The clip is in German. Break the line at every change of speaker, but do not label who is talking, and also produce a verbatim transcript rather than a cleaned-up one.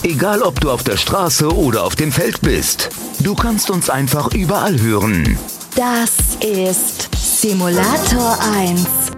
Egal, ob du auf der Straße oder auf dem Feld bist. Du kannst uns einfach überall hören.
Das ist Simulator eins.